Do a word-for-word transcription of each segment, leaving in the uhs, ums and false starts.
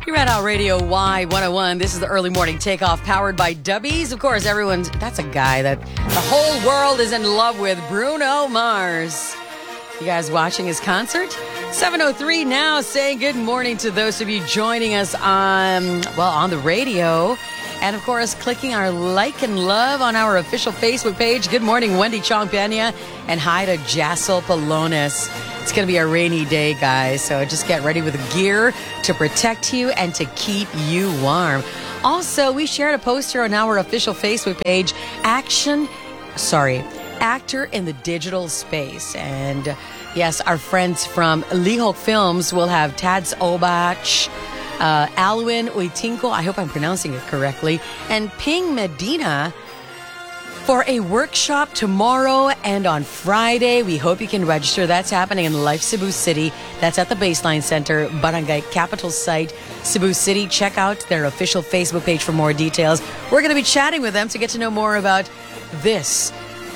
You're at our Radio Y one oh one. This is the early morning takeoff powered by Dubbies. Of course, everyone's, that's a guy that the whole world is in love with, Bruno Mars. You guys watching his concert? seven oh three now, saying good morning to those of you joining us on, well, on the radio. And of course, clicking our like and love on our official Facebook page. Good morning, Wendy Chong Pena, and hi to Jassel Polonis. It's going to be a rainy day, guys, so just get ready with gear to protect you and to keep you warm. Also, we shared a poster on our official Facebook page, Action, sorry, Actor in the Digital Space. And yes, our friends from Lihok Films will have Tads Obach, uh, Alwin Uitinko, I hope I'm pronouncing it correctly, and Ping Medina for a workshop tomorrow and on Friday. We hope you can register. That's happening in Life Cebu City. That's at the Baseline Center, Barangay Capital Site, Cebu City. Check out their official Facebook page for more details. We're going to be chatting with them to get to know more about this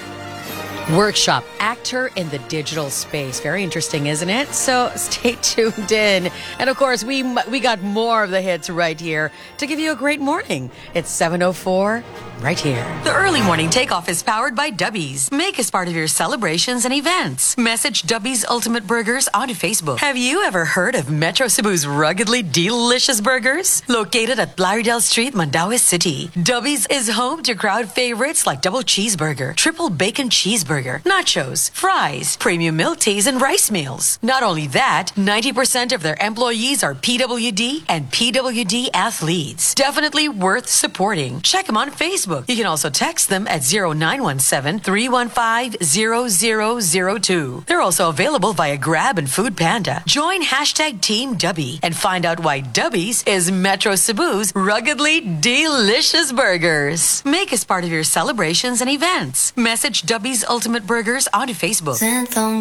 workshop, Actor in the Digital Space. Very interesting, isn't it? So stay tuned in. And of course, we we got more of the hits right here to give you a great morning. It's seven oh four right here. The early morning takeoff is powered by Dubbies. Make us part of your celebrations and events. Message Dubbies Ultimate Burgers on Facebook. Have you ever heard of Metro Cebu's ruggedly delicious burgers? Located at Blaridel Street, Mandaue City, Dubbies is home to crowd favorites like double cheeseburger, triple bacon cheeseburger, nachos, fries, premium milk teas, and rice meals. Not only that, ninety percent of their employees are P W D and P W D athletes. Definitely worth supporting. Check them on Facebook. You can also text them at zero nine one seven, three one five, zero zero zero two. They're also available via Grab and Food Panda. Join hashtag Team Dubby and find out why Dubbies is Metro Cebu's ruggedly delicious burgers. Make us part of your celebrations and events. Message Dubbies Ultimate Burgers on Facebook.